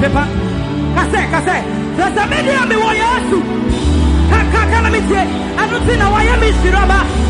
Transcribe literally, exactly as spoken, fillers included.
pepa. Kase, kase. There's a media me wa yesu. Kaka kana mitie. Anu ti na wa ye mi siraba.